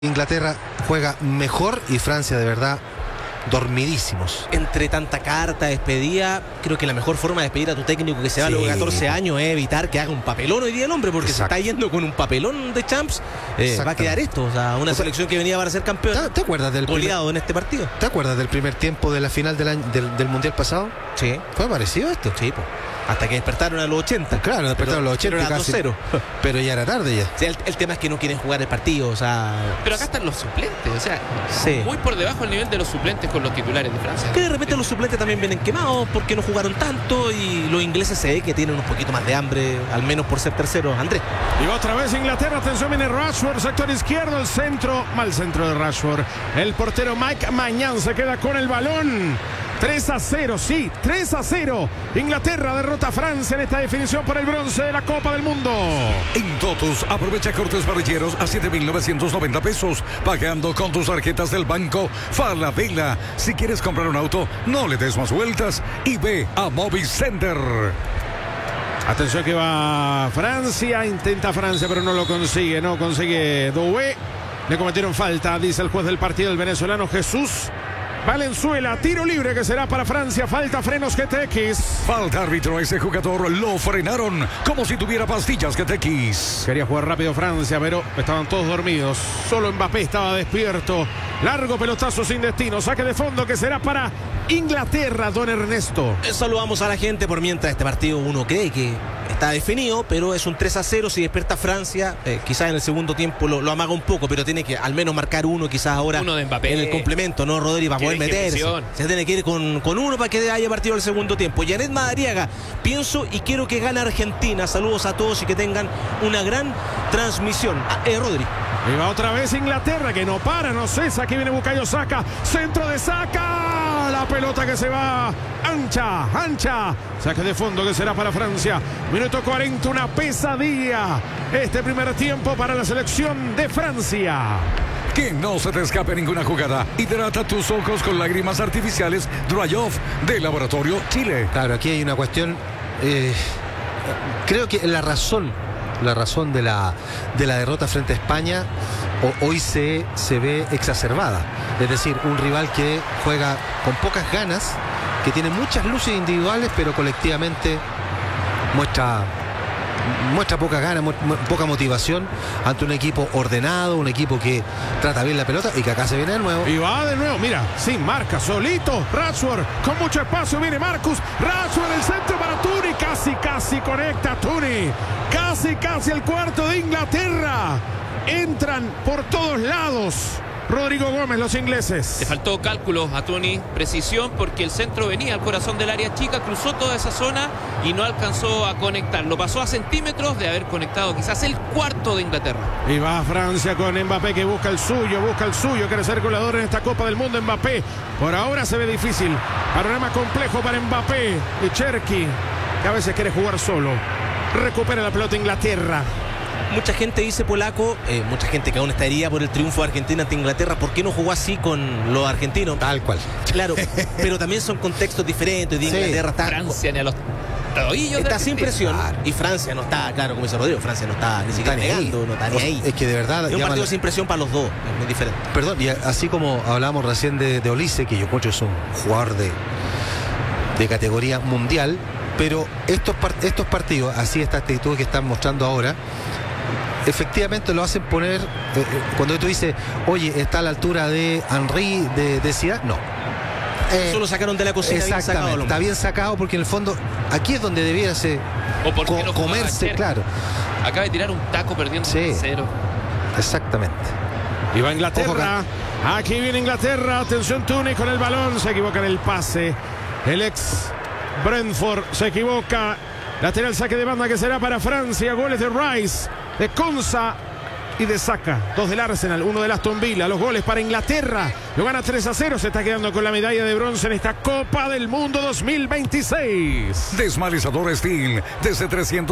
Inglaterra juega mejor y Francia de verdad dormidísimos. Entre tanta carta, despedida, creo que la mejor forma de despedir a tu técnico que se va a los 14 años es evitar que haga un papelón hoy día el hombre, porque Exacto. se está yendo con un papelón de champs. Va a quedar esto, o sea, una selección que venía para ser campeón. ¿Te acuerdas del goleado en este partido? ¿Te acuerdas del primer tiempo de la final del Mundial pasado? Sí. ¿Fue parecido esto? Sí, pues. Hasta que despertaron a los 80. Claro, despertaron a los 80 pero era casi. 2-0. Pero ya era tarde ya. Sí, el tema es que no quieren jugar el partido, o sea... Pero acá están los suplentes, o sea, sí, muy por debajo el nivel de los suplentes con los titulares de Francia. que de repente los suplentes también vienen quemados porque no jugaron tanto y los ingleses se ve que tienen un poquito más de hambre, al menos por ser terceros. Andrés. Y otra vez Inglaterra, atención, viene Rashford, sector izquierdo, el centro, mal centro de Rashford. El portero Mike Maignan se queda con el balón. 3-0, sí, 3-0. Inglaterra derrota a Francia en esta definición por el bronce de la Copa del Mundo. En Totus, aprovecha cortes parrilleros a 7.990 pesos, pagando con tus tarjetas del banco Falabella. Si quieres comprar un auto, no le des más vueltas y ve a Movicenter. Atención que va Francia, intenta Francia pero no lo consigue, no consigue Doué. Le cometieron falta, dice el juez del partido, el venezolano Jesús Valenzuela. Tiro libre que será para Francia, falta frenos GTX. Falta árbitro, ese jugador lo frenaron como si tuviera pastillas GTX. Quería jugar rápido Francia, pero estaban todos dormidos. Solo Mbappé estaba despierto. Largo pelotazo sin destino. Saque de fondo que será para Inglaterra, don Ernesto. Saludamos a la gente por mientras este partido uno cree que está definido, pero es un 3-0. Si despierta Francia, quizás en el segundo tiempo lo amaga un poco, pero tiene que al menos marcar uno, quizás ahora uno de Mbappé en el complemento, ¿no, Rodri? Para poder meterse. Se tiene que ir con uno para que haya partido el segundo tiempo. Janet Madariaga, pienso y quiero que gane Argentina. Saludos a todos y que tengan una gran transmisión. Rodri. Y va otra vez Inglaterra, que no para, no cesa. Aquí viene Bukayo Saka. Centro de Saka. La pelota que se va ancha. Saque de fondo que será para Francia. Minuto 40, una pesadilla. Este primer tiempo para la selección de Francia. Que no se te escape ninguna jugada. Hidrata tus ojos con lágrimas artificiales Dry Off de Laboratorio Chile. Claro, aquí hay una cuestión. Creo que la razón de la derrota frente a España hoy se ve exacerbada. Es decir, un rival que juega con pocas ganas, que tiene muchas luces individuales, pero colectivamente muestra poca ganas, poca motivación ante un equipo ordenado, un equipo que trata bien la pelota y que acá se viene de nuevo. Y va de nuevo, mira, sin marca, solito, Rashford, con mucho espacio, viene Marcus, Rashford, el centro para Tuni, casi conecta Tuni, casi el cuarto de Inglaterra, entran por todos lados. Rodrigo Gómez, los ingleses. Le faltó cálculo a Tony, precisión, porque el centro venía al corazón del área chica, cruzó toda esa zona y no alcanzó a conectar. Lo pasó a centímetros de haber conectado quizás el cuarto de Inglaterra. Y va Francia con Mbappé que busca el suyo, quiere ser goleador en esta Copa del Mundo. Mbappé, por ahora se ve difícil. Panorama complejo para Mbappé y Cherki, que a veces quiere jugar solo. Recupera la pelota Inglaterra. Mucha gente dice, Polaco, mucha gente que aún estaría por el triunfo de Argentina ante Inglaterra. ¿Por qué no jugó así con los argentinos? Tal cual. Claro, pero también son contextos diferentes. De Inglaterra está, Francia ni a los rodillos está sin presión. Claro. Y Francia no está, claro, como dice Rodrigo, Francia no está ni siquiera negando, no está ni ahí. Es que de verdad es un partido sin presión para los dos, es muy diferente. Perdón, y así como hablamos recién de Olise, que yo creo que es un jugador de categoría mundial, pero estos partidos, así esta actitud que están mostrando ahora, efectivamente lo hacen poner, cuando tú dices, oye, está a la altura de Henry, de Zidane, no. Solo sacaron de la cocina. Exactamente, bien sacado, está bien sacado, porque en el fondo aquí es donde debiese comerse, claro. Acaba de tirar un taco perdiendo 0. Exactamente. Y va Inglaterra. Aquí viene Inglaterra. Atención, Tuni con el balón. Se equivoca en el pase. El ex Brentford se equivoca. Lateral saque de banda que será para Francia. Goles de Rice, de Konsa y de Saka. 2 del Arsenal, 1 del Aston Villa. Los goles para Inglaterra. Lo gana 3-0. Se está quedando con la medalla de bronce en esta Copa del Mundo 2026. Desmalizador Steel desde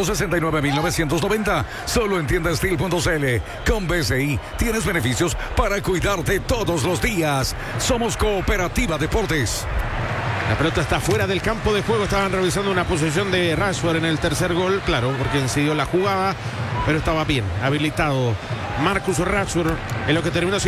369.990. Solo en tiendasteel.cl. Con BCI tienes beneficios para cuidarte todos los días. Somos Cooperativa Deportes. La pelota está fuera del campo de juego. Estaban revisando una posición de Rashford en el tercer gol, claro, porque incidió la jugada. pero estaba bien habilitado Marcus Rashford en lo que terminó